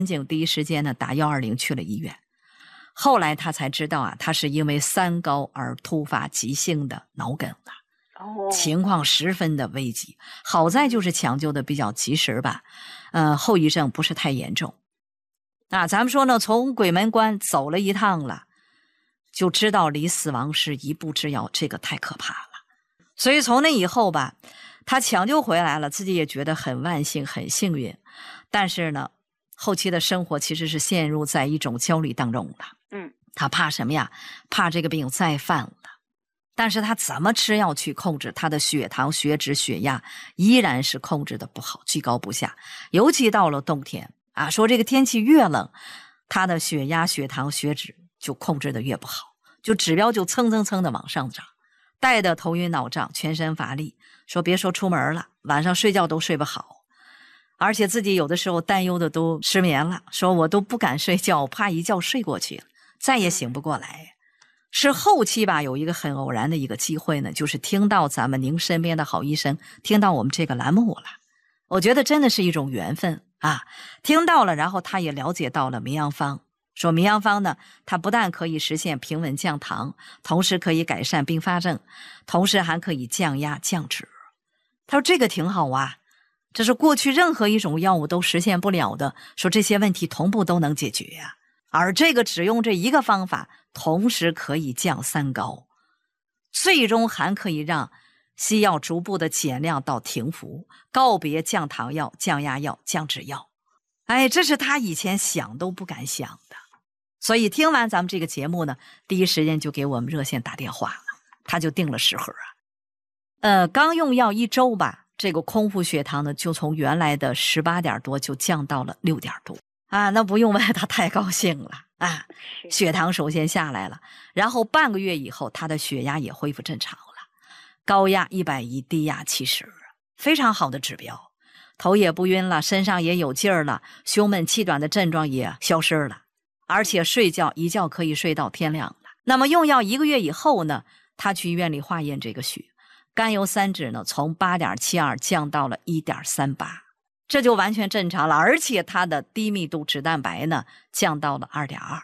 警第一时间呢打120去了医院。后来他才知道啊，他是因为三高而突发急性的脑梗了，情况十分的危急。好在就是抢救的比较及时吧，后遗症不是太严重。咱们说呢，从鬼门关走了一趟了，就知道离死亡是一步之遥，这个太可怕了。所以从那以后吧，他抢救回来了，自己也觉得很万幸很幸运，但是呢后期的生活其实是陷入在一种焦虑当中了。他怕什么呀？怕这个病再犯了。但是他怎么吃药去控制他的血糖、血脂、血压，依然是控制的不好，居高不下。尤其到了冬天说这个天气越冷，他的血压、血糖、血脂就控制的越不好，就指标就蹭蹭蹭的往上涨，带的头晕脑胀，全身乏力，说别说出门了，晚上睡觉都睡不好，而且自己有的时候担忧的都失眠了，说我都不敢睡觉，怕一觉睡过去了，再也醒不过来。是后期吧，有一个很偶然的一个机会呢，就是听到咱们您身边的好医生听到我们这个栏目了，我觉得真的是一种缘分听到了，然后他也了解到了绵阳方，说绵阳方呢，它不但可以实现平稳降糖，同时可以改善并发症，同时还可以降压降脂。他说这个挺好这是过去任何一种药物都实现不了的，说这些问题同步都能解决而这个只用这一个方法，同时可以降三高，最终还可以让西药逐步的减量到停服，告别降糖药、降压药、降脂药。这是他以前想都不敢想的。所以听完咱们这个节目呢，第一时间就给我们热线打电话了，他就订了10盒刚用药1周吧，这个空腹血糖呢就从原来的18点多就降到了6点多那不用问，他太高兴了血糖首先下来了，然后半个月以后他的血压也恢复正常了，高压110，低压70，非常好的指标。头也不晕了，身上也有劲儿了，胸闷气短的症状也消失了，而且睡觉一觉可以睡到天亮了。那么用药1个月以后呢，他去医院里化验这个血，甘油三酯呢从8.72降到了1.38，这就完全正常了，而且它的低密度脂蛋白呢降到了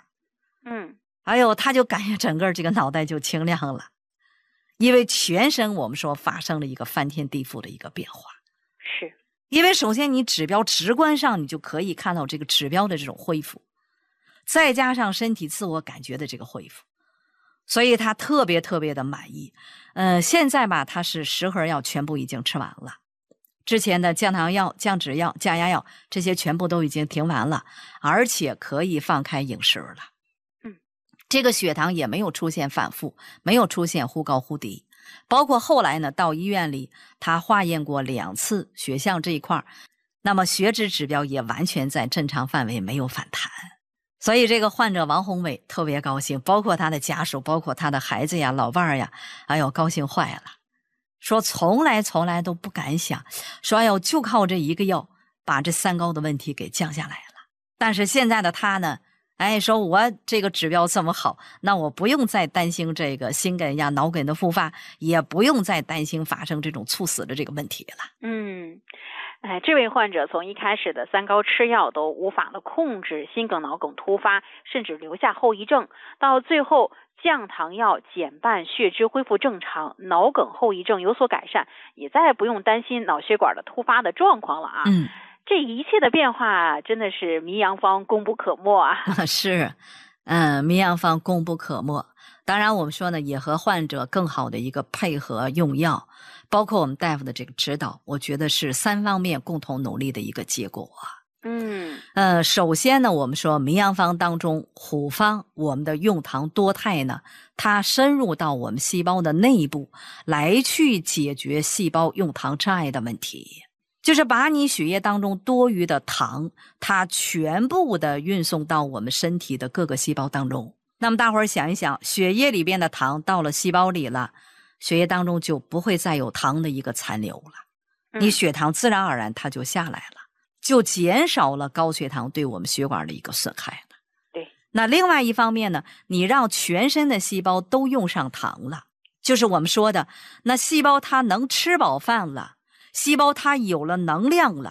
2.2。他就感觉整个这个脑袋就清亮了，因为全身我们说发生了一个翻天地覆的一个变化。 是因为首先你指标直观上你就可以看到这个指标的这种恢复，再加上身体自我感觉的这个恢复，所以他特别特别的满意。现在吧，他是10盒药全部已经吃完了，之前的降糖药、降脂药、降压药这些全部都已经停完了，而且可以放开饮食了。这个血糖也没有出现反复，没有出现忽高忽低，包括后来呢到医院里他化验过2次血象这一块，那么血脂指标也完全在正常范围，没有反弹。所以这个患者王宏伟特别高兴，包括他的家属，包括他的孩子呀、老伴儿呀，高兴坏了，说从来都不敢想，说就靠这一个药把这三高的问题给降下来了。但是现在的他呢，说我这个指标这么好，那我不用再担心这个心梗呀、脑梗的复发，也不用再担心发生这种猝死的这个问题了。 这位患者从一开始的三高吃药都无法的控制心梗脑梗突发，甚至留下后遗症，到最后降糖药减半，血脂恢复正常，脑梗后遗症有所改善，也再不用担心脑血管的突发的状况了这一切的变化真的是迷阳方功不可没是迷阳方功不可没。当然我们说呢，也和患者更好的一个配合用药，包括我们大夫的这个指导，我觉得是3方面共同努力的一个结果首先呢，我们说迷阳方当中虎方我们的用糖多肽呢，它深入到我们细胞的内部来去解决细胞用糖障碍的问题，就是把你血液当中多余的糖它全部的运送到我们身体的各个细胞当中。那么大伙儿想一想，血液里边的糖到了细胞里了，血液当中就不会再有糖的一个残留了，你血糖自然而然它就下来了，就减少了高血糖对我们血管的一个损害了。 对， 那另外一方面呢，你让全身的细胞都用上糖了，就是我们说的那细胞它能吃饱饭了，细胞它有了能量了，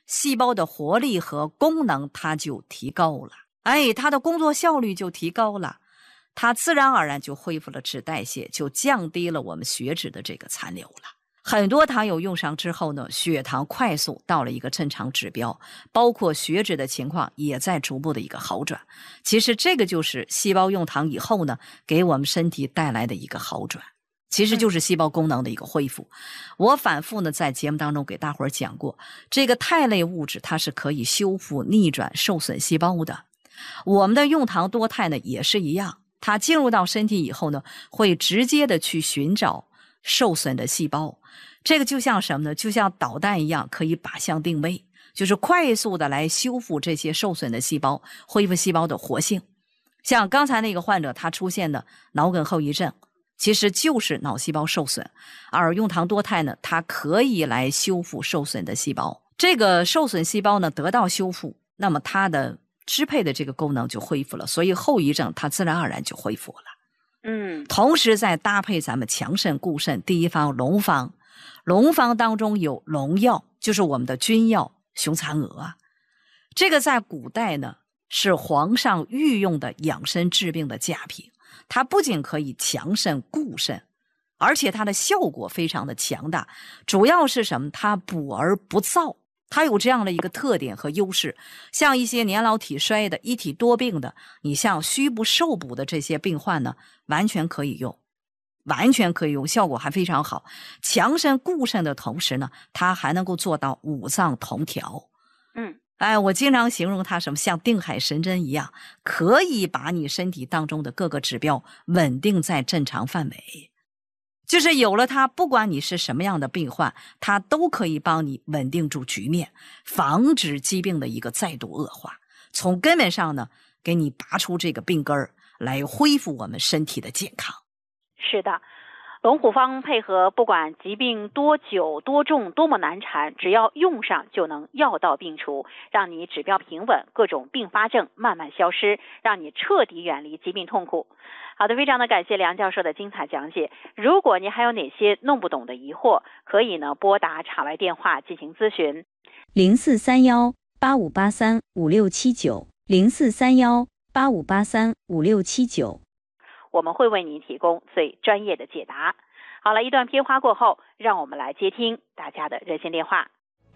细胞的活力和功能它就提高了，它的工作效率就提高了，它自然而然就恢复了脂代谢，就降低了我们血脂的这个残留了。很多糖友用上之后呢，血糖快速到了一个正常指标，包括血脂的情况也在逐步的一个好转。其实这个就是细胞用糖以后呢，给我们身体带来的一个好转，其实就是细胞功能的一个恢复。我反复呢在节目当中给大伙儿讲过，这个肽类物质它是可以修复逆转受损细胞的。我们的用糖多肽呢也是一样，它进入到身体以后呢，会直接的去寻找受损的细胞。这个就像什么呢？就像导弹一样，可以靶向定位，就是快速的来修复这些受损的细胞，恢复细胞的活性。像刚才那个患者他出现的脑梗后遗症，其实就是脑细胞受损，而用糖多肽呢，它可以来修复受损的细胞。这个受损细胞呢得到修复，那么它的支配的这个功能就恢复了，所以后遗症它自然而然就恢复了。同时再搭配咱们强肾固肾第一方龙方，龙方当中有龙药，就是我们的君药雄蚕蛾啊。这个在古代呢是皇上御用的养生治病的佳品，它不仅可以强肾固肾，而且它的效果非常的强大。主要是什么？它补而不燥，它有这样的一个特点和优势。像一些年老体衰的、一体多病的，你像虚不受补的这些病患呢，完全可以用，效果还非常好。强肾固肾的同时呢，它还能够做到五脏同调。我经常形容它什么，像定海神针一样，可以把你身体当中的各个指标稳定在正常范围。就是有了它，不管你是什么样的病患，它都可以帮你稳定住局面，防止疾病的一个再度恶化，从根本上呢，给你拔出这个病根儿，来恢复我们身体的健康。 是的，龙虎方配合不管疾病多久多重多么难缠，只要用上就能药到病除，让你指标平稳，各种并发症慢慢消失，让你彻底远离疾病痛苦。好的，非常的感谢梁教授的精彩讲解。如果您还有哪些弄不懂的疑惑，可以呢拨打场外电话进行咨询 043185835679043185835679， 我们会为您提供最专业的解答。好了，一段片花过后，让我们来接听大家的热线电话。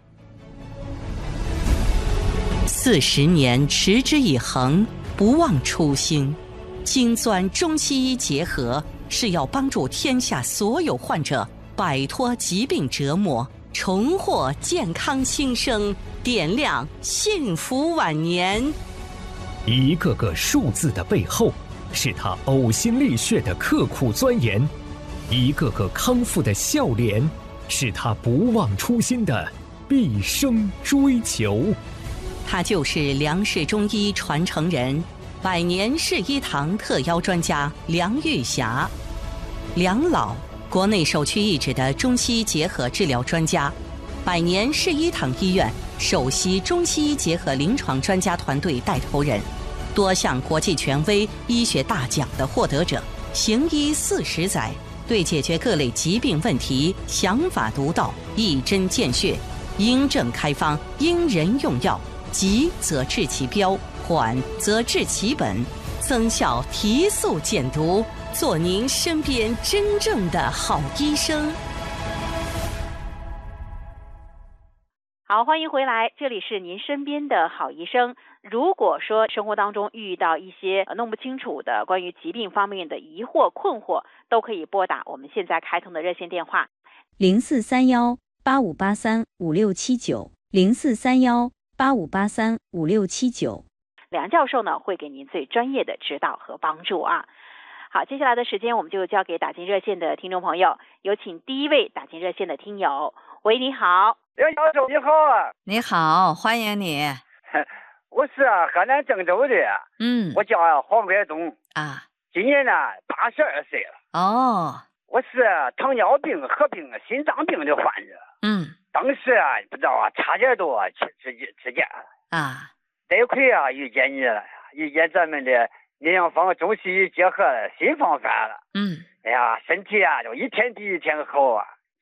40年持之以恒，不忘初心。精钻中西医结合，是要帮助天下所有患者摆脱疾病折磨，重获健康新生，点亮幸福晚年。 一个个数字的背后，是他呕心沥血的刻苦钻研；一个个康复的笑脸，是他不忘初心的毕生追求。 他就是梁氏中医传承人，100年氏医堂特邀专家梁玉霞。梁老，国内首屈一指的中西医结合治疗专家，100年氏医堂医院首席中西医结合临床专家团队带头人，多项国际权威医学大奖的获得者，行医40载，对解决各类疾病问题想法独到，一针见血，因症开方，因人用药，急则治其标，缓则治其本，增效提速减毒，做您身边真正的好医生。 好，欢迎回来，这里是您身边的好医生。如果说生活当中遇到一些弄不清楚的关于疾病方面的疑惑困惑，都可以拨打我们现在开通的热线电话 043185835679043185835679。 梁教授呢会给您最专业的指导和帮助啊。好，接下来的时间我们就交给打进热线的听众朋友，有请第一位打进热线的听友。喂，你好。 梁教授你好啊。 你好，欢迎你。 我是河南郑州的。我叫黄国东啊， 今年呢82岁了。 哦， 我是糖尿病合并心脏病的患者。当时不知道差点都去自检了啊。 得亏遇见你了，遇见咱们的营养方中西医结合的新方法了。哎呀，身体就一天比一天好啊。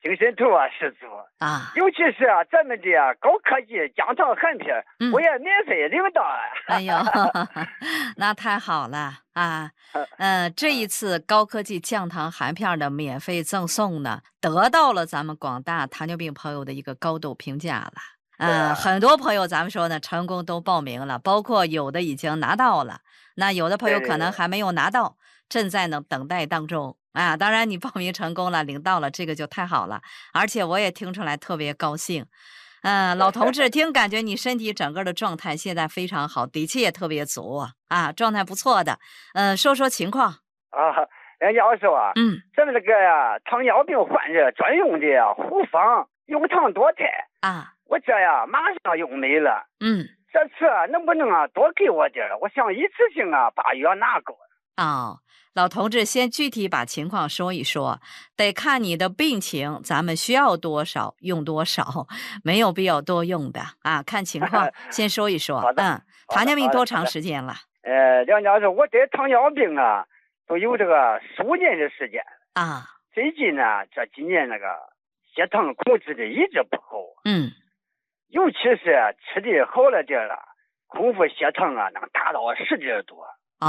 精神头啊十足啊！尤其是咱们的高科技降糖含片，我也免费领到了。 哎呦，那太好了啊！这一次高科技降糖含片的免费赠送呢，得到了咱们广大糖尿病朋友的一个高度评价了。很多朋友咱们说呢，成功都报名了，包括有的已经拿到了，那有的朋友可能还没有拿到，正在呢等待当中。当然你报名成功了，领到了，这个就太好了，而且我也听出来特别高兴。老同志，听感觉你身体整个的状态现在非常好，底气也特别足状态不错的。说说情况人家说咱们这个糖尿病患者专用的护方用糖多肽我这马上用没了。这次能不能多给我点儿？我想一次性把药拿够了。 老同志，先具体把情况说一说，得看你的病情，咱们需要多少用多少，没有必要多用的看情况先说一说。糖尿病多长时间了？ 梁教授，我得糖尿病都有这个15年的时间最近呢，这几年那个血糖控制的一直不好。尤其是吃的好了点了，空腹血糖能达到10点多。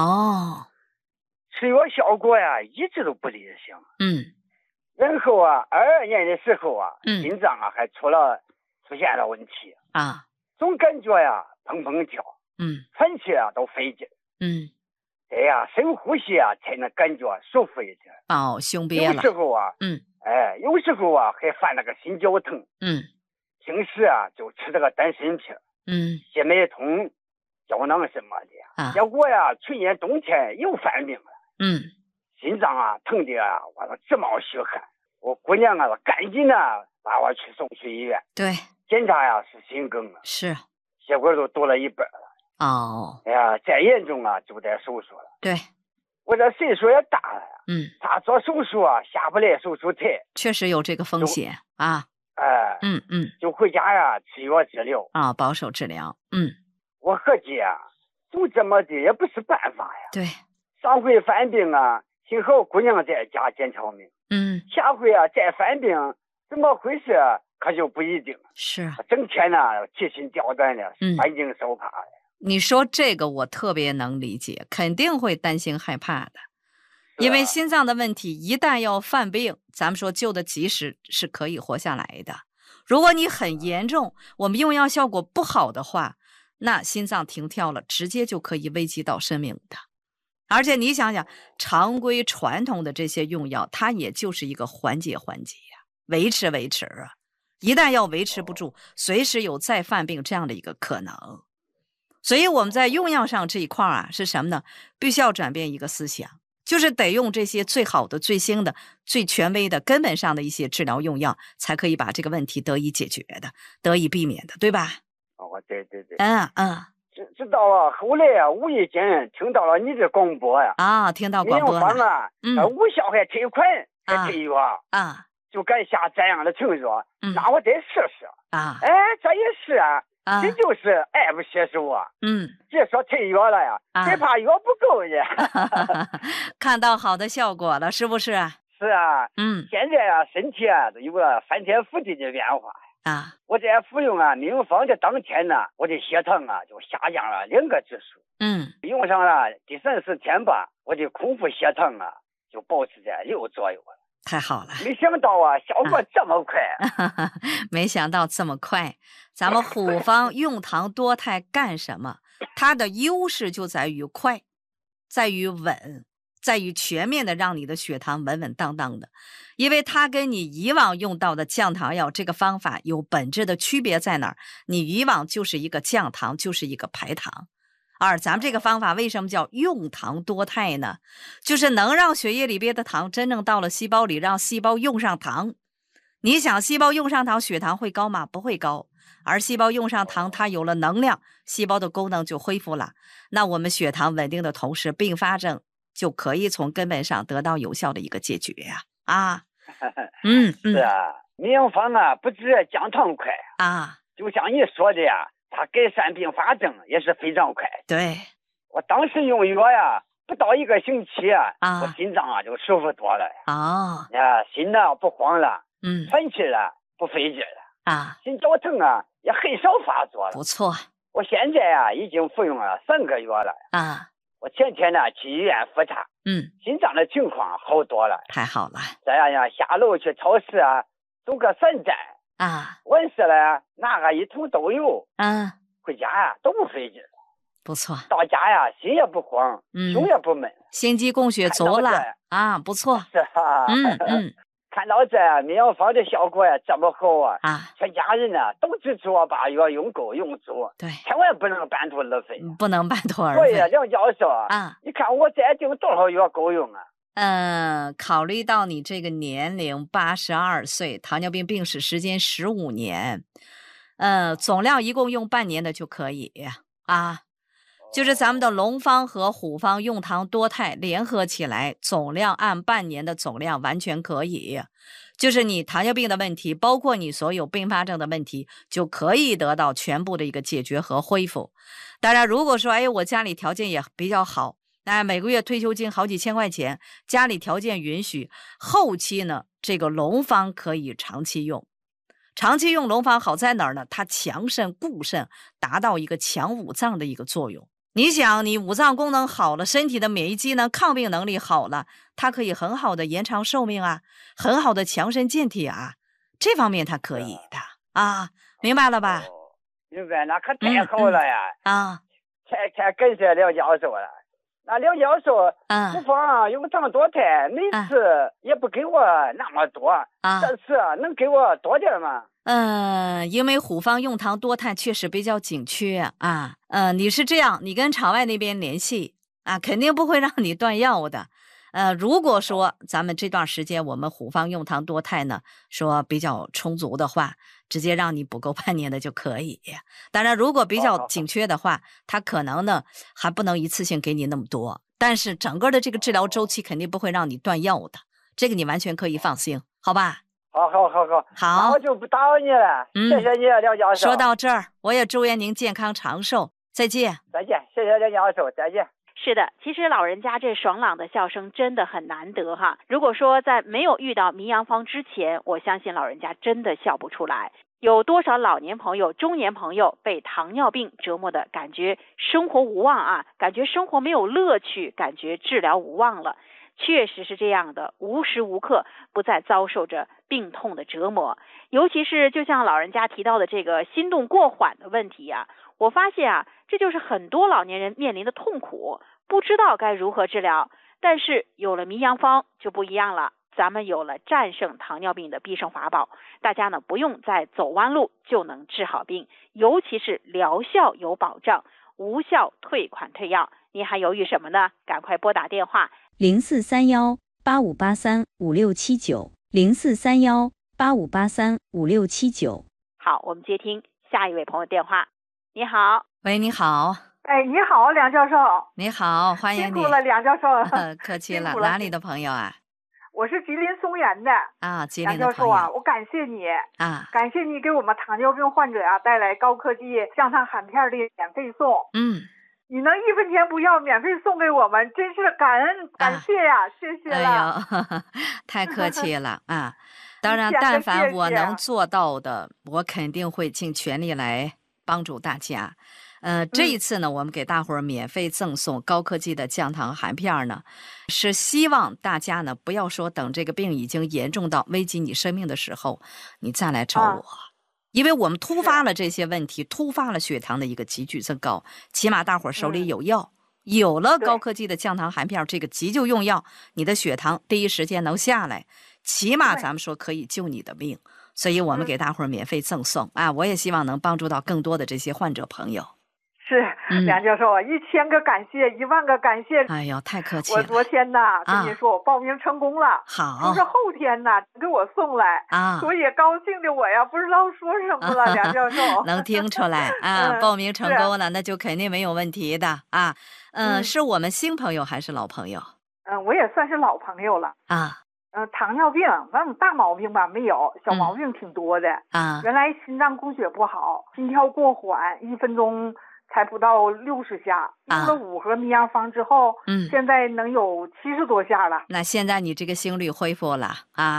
吃药效果一直都不理想。然后22年的时候心脏还出现了问题总感觉砰砰跳，喘气都费劲。深呼吸才能感觉舒服一点。 胸憋了。 有时候有时候还犯那个心绞疼。平时就吃这个丹参片，泻脉通、胶囊什么的。结果去年冬天又犯病了。心脏疼的我都直冒虚汗。我姑娘赶紧把我去送去医院。 对， 检查是心梗了。 是， 血管都多了1半了。再严重就得手术了。 对， 我这岁数也大了他做手术下不来手术台。 确实有这个风险就回家吃药治疗保守治疗。 我合计就这么的也不是办法呀。 对， 上回犯病幸好姑娘在家捡条命。下回再犯病怎么回事可就不一定了。 是， 整天提心吊胆的，担惊受怕的。 你说这个我特别能理解，肯定会担心害怕的。因为心脏的问题一旦要犯病，咱们说救的及时是可以活下来的。如果你很严重，我们用药效果不好的话，那心脏停跳了，直接就可以危及到生命的。而且你想想，常规传统的这些用药，它也就是一个缓解维持一旦要维持不住，随时有再犯病这样的一个可能。所以我们在用药上这一块是什么呢？必须要转变一个思想，就是得用这些最好的、最新的、最权威的、根本上的一些治疗用药，才可以把这个问题得以解决的，得以避免的，对吧？ 对。知道后来无意间听到了你的广播听到广播了。 无效还退款还退药就敢下这样的承诺，那我得试试这也是这就是爱不释手别说退药了别怕药不够看到好的效果了，是不是？ 是现在身体都有个翻天覆地的变化我在服用名方的当天我的血糖就下降了2个指数。用上了第30天吧，我的空腹血糖就保持在6左右了。 太好了， 没想到效果这么快没想到这么快。咱们虎方用糖多肽干什么？它的优势就在于快，在于稳，在于全面的让你的血糖稳稳当当的。因为它跟你以往用到的降糖药这个方法有本质的区别在哪儿？你以往就是一个降糖，就是一个排糖。而咱们这个方法为什么叫用糖多肽呢？就是能让血液里边的糖真正到了细胞里，让细胞用上糖。你想细胞用上糖，血糖会高吗？不会高。而细胞用上糖，它有了能量，细胞的功能就恢复了。那我们血糖稳定的同时，并发症就可以从根本上得到有效的一个解决是名方不止降糖快就像你说的它改善并发症也是非常快。 对， 我当时用药不到1个星期我心脏就舒服多了心不慌了喘气了不费劲了啊， 心绞疼啊也很少发作了。 不错， 我现在啊已经服用了3个月了啊。 我前天呢去医院复查，心脏的情况好多了， 太好了。 这样呀，下楼去超市啊，走个3站啊， 完事了拿个1桶豆油，回家呀都不费劲。 不错， 到家呀心也不慌，胸也不闷， 心肌供血足了啊，不错。 是啊，看到这泌尿方的效果呀这么好啊，全家人呢都支持我把药用够用足， 对， 千万不能半途而废， 不能半途而废。 所以梁教授啊，你看我再定多少药够用啊？ 考虑到你这个年龄82岁，糖尿病病史时间15年，总量一共用半年的就可以啊。就是咱们的龙方和虎方用糖多肽联合起来，总量按半年的总量完全可以。就是你糖尿病的问题，包括你所有并发症的问题，就可以得到全部的一个解决和恢复。当然，如果说我家里条件也比较好，每个月退休金好几千块钱，家里条件允许，后期呢，这个龙方可以长期用。长期用龙方好在哪儿呢？它强肾固肾，达到一个强五脏的一个作用。你想，你五脏功能好了，身体的免疫机能、抗病能力好了，它可以很好的延长寿命啊，很好的强身健体啊，这方面它可以的啊，明白了吧？ 明白，那可太好了呀！太感谢梁教授了。那梁教授，不妨用糖多肽，每次也不给我那么多，这次能给我多点吗？ 因为虎方用糖多肽确实比较紧缺啊。你是这样，你跟厂外那边联系啊，肯定不会让你断药的。如果说咱们这段时间我们虎方用糖多肽呢，说比较充足的话，直接让你补够半年的就可以。当然，如果比较紧缺的话，它可能呢还不能一次性给你那么多，但是整个的这个治疗周期肯定不会让你断药的，这个你完全可以放心，好吧？ 好，那我就不打扰你了，谢谢你，梁教授。 说到这儿，我也祝愿您健康长寿，再见。 再见，谢谢梁教授，再见。 是的，其实老人家这爽朗的笑声真的很难得哈。如果说在没有遇到迷阳方之前，我相信老人家真的笑不出来。有多少老年朋友、中年朋友被糖尿病折磨的感觉生活无望啊，感觉生活没有乐趣，感觉治疗无望了。确实是这样的，无时无刻不在遭受着病痛的折磨。尤其是就像老人家提到的这个心动过缓的问题啊，我发现这就是很多老年人面临的痛苦，不知道该如何治疗。但是有了迷阳方就不一样了，咱们有了战胜糖尿病的必胜法宝，大家呢不用再走弯路就能治好病，尤其是疗效有保障，无效退款退药。你还犹豫什么呢？赶快拨打电话 043185835679，043185835679。 好，我们接听下一位朋友电话。你好。 喂，你好。 你好，梁教授。 你好，欢迎你。 辛苦了，梁教授。 客气了。哪里的朋友啊？ 我是吉林松原的。 吉林的朋友。 梁教授啊，我感谢你啊， 感谢你给我们糖尿病患者带来高科技降糖含片的免费送。你能1分钱不要免费送给我们，真是感恩感谢呀，谢谢了。 太客气了啊！当然，但凡我能做到的，我肯定会尽全力来帮助大家。这一次呢，我们给大伙儿免费赠送高科技的降糖含片呢，是希望大家呢不要说等这个病已经严重到危及你生命的时候，你再来找我。因为我们突发了这些问题，突发了血糖的一个急剧增高，起码大伙儿手里有药，有了高科技的降糖含片这个急救用药，你的血糖第一时间能下来，起码咱们说可以救你的命，所以我们给大伙儿免费赠送我也希望能帮助到更多的这些患者朋友。 是梁教授，1000个感谢，10000个感谢。 哎呦，太客气了！ 我昨天跟你说我报名成功了， 好， 就是后天给我送来所以高兴的我呀不知道说什么了，梁教授。 能听出来报名成功了，那就肯定没有问题的是我们新朋友还是老朋友？ 我也算是老朋友了糖尿病那种大毛病吧没有，小毛病挺多的原来心脏供血不好，心跳过缓，1分钟才不到60下，用了5盒迷阳方之后现在能有70多下了。 那现在你这个心率恢复了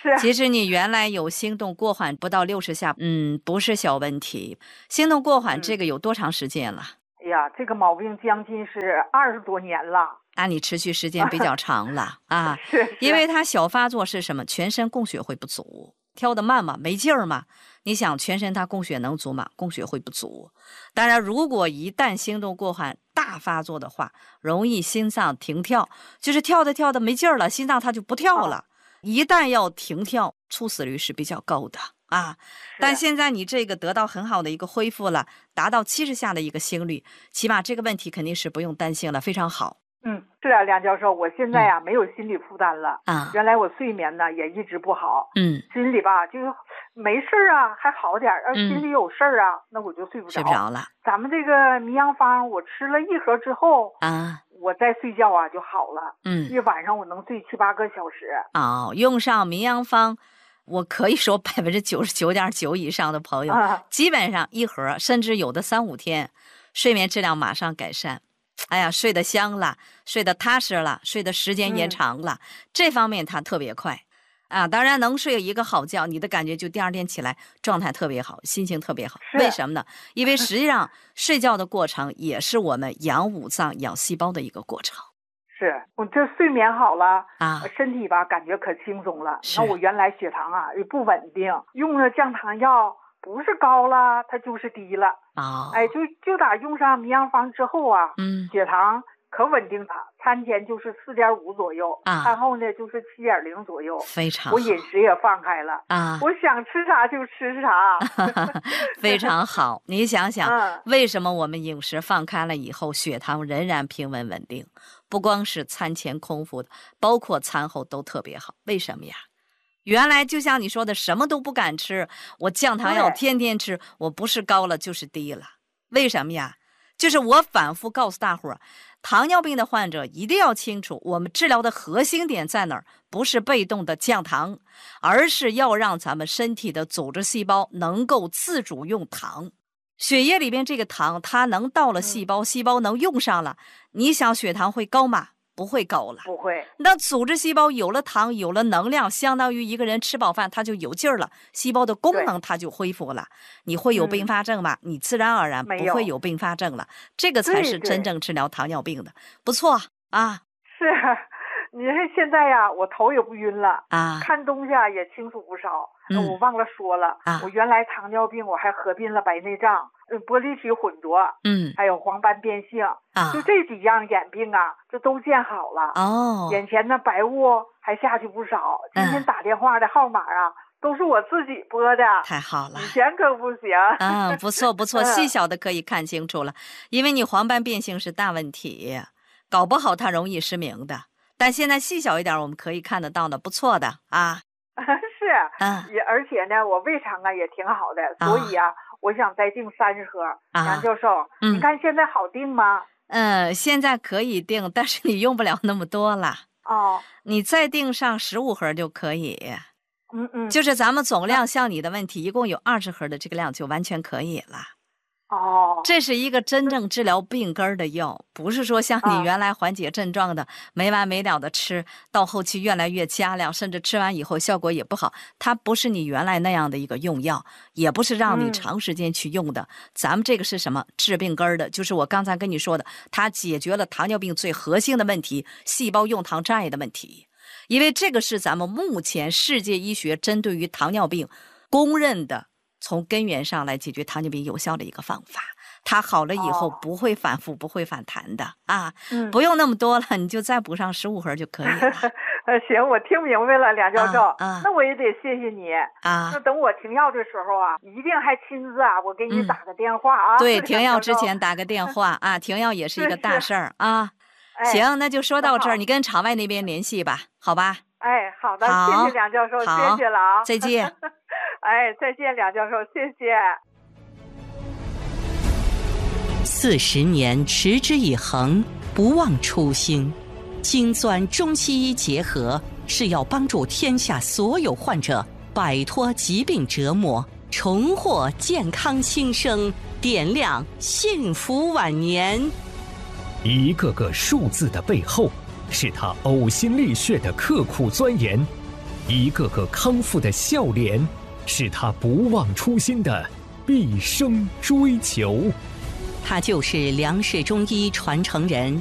是。 其实你原来有心动过缓不到60下，不是小问题。心动过缓这个有多长时间了？ 哎呀，这个毛病将近是20多年了。 那你持续时间比较长了啊。 是。 因为它小发作是什么？全身供血会不足，跳得慢嘛，没劲儿嘛。你想全身它供血能足吗？供血会不足。当然，如果一旦心动过缓大发作的话，容易心脏停跳，就是跳的没劲儿了，心脏它就不跳了。一旦要停跳，猝死率是比较高的啊。但现在你这个得到很好的一个恢复了，达到70下的一个心率，起码这个问题肯定是不用担心了，非常好。 是啊，梁教授，我现在呀没有心理负担了啊。原来我睡眠呢也一直不好，心里吧就没事啊还好点，要心里有事儿啊，那我就睡不着了。 咱们这个迷样方，我吃了1盒之后啊，我再睡觉啊就好了。一晚上我能睡7、8个小时。 用上迷样方，我可以说99.9%以上的朋友，基本上1盒，甚至有的3、5天，睡眠质量马上改善。哎呀，睡得香了，睡得踏实了，睡的时间延长了，这方面它特别快啊。当然能睡一个好觉，你的感觉就第2天起来状态特别好，心情特别好。为什么呢？因为实际上睡觉的过程也是我们养五脏养细胞的一个过程。 是，我这睡眠好了啊，身体吧感觉可轻松了。那我原来血糖啊也不稳定，用了降糖药不是高了它就是低了。就打用上迷样方之后啊，血糖可稳定了，餐前就是4.5左右，餐后呢就是7.0左右， 非常好。 我饮食也放开了我想吃啥就吃啥， 非常好。你想想，为什么我们饮食放开了以后，血糖仍然平稳稳定？不光是餐前空腹的，包括餐后都特别好。为什么呀？原来就像你说的，什么都不敢吃，我降糖药天天吃，我不是高了就是低了。为什么呀？就是我反复告诉大伙儿，糖尿病的患者一定要清楚，我们治疗的核心点在哪儿？不是被动的降糖，而是要让咱们身体的组织细胞能够自主用糖。血液里边这个糖，它能到了细胞，细胞能用上了，你想血糖会高吗？不会高了， 不会。 那组织细胞有了糖，有了能量，相当于一个人吃饱饭，他就有劲儿了，细胞的功能它就恢复了。你会有并发症吗？你自然而然不会有并发症了。这个才是真正治疗糖尿病的。不错啊。 是，你看现在呀，我头也不晕了啊，看东西啊也清楚不少。我忘了说了，我原来糖尿病我还合并了白内障、玻璃体混浊，还有黄斑变性就这几样眼病啊，这都见好了。眼前的白雾还下去不少。今天打电话的号码啊，都是我自己拨的。 太好了， 以前可不行。 不错不错，细小的可以看清楚了，因为你黄斑变性是大问题，搞不好它容易失明的。但现在细小一点，我们可以看得到的，不错的啊。 是，而且呢，我胃肠啊也挺好的，所以啊，我想再订30盒。杨教授，你看现在好订吗？ 现在可以订，但是你用不了那么多了。你再订上15盒就可以。就是咱们总量，像你的问题，一共有20盒的这个量就完全可以了。这是一个真正治疗病根的药，不是说像你原来缓解症状的没完没了的吃，到后期越来越加量，甚至吃完以后效果也不好。它不是你原来那样的一个用药，也不是让你长时间去用的。咱们这个是什么？治病根的，就是我刚才跟你说的，它解决了糖尿病最核心的问题，细胞用糖障碍的问题。因为这个是咱们目前世界医学针对于糖尿病公认的从根源上来解决糖尿病有效的一个方法，它好了以后不会反复，不会反弹的啊。不用那么多了，你就再补上15盒就可以了。 行，我听明白了，梁教授。那我也得谢谢你那等我停药的时候啊，一定还亲自啊，我给你打个电话啊。 对，停药之前打个电话啊，停药也是一个大事儿啊。行，那就说到这儿，你跟场外那边联系吧，好吧？ 好的，谢谢梁教授，谢谢了啊， 再见。 再见，梁教授，谢谢。 40年持之以恒，不忘初心，精钻中西医结合，是要帮助天下所有患者摆脱疾病折磨，重获健康新生，点亮幸福晚年。 一个个数字的背后，是他呕心沥血的刻苦钻研； 一个个康复的笑脸，是他不忘初心的毕生追求。 他就是梁氏中医传承人